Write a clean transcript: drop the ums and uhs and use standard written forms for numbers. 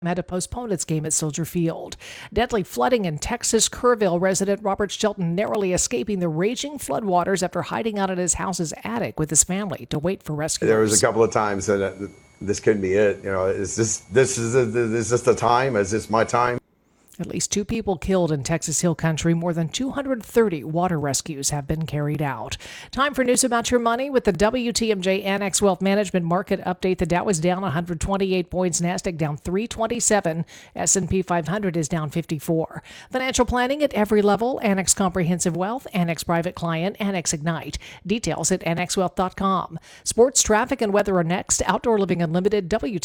had to postpone its game at Soldier Field. Deadly flooding in Texas. Kerrville resident Robert Shelton narrowly escaping the raging floodwaters after hiding out in his house's attic with his family to wait for rescuers. There was a couple of times that this couldn't be it. Is this the time? Is this my time? At least 2 people killed in Texas Hill Country. More than 230 water rescues have been carried out. Time for news about your money with the WTMJ Annex Wealth Management Market Update. The Dow is down 128 points. NASDAQ down 327. S&P 500 is down 54. Financial planning at every level. Annex Comprehensive Wealth, Annex Private Client, Annex Ignite. Details at annexwealth.com. Sports, traffic, and weather are next. Outdoor Living Unlimited, WTMJ.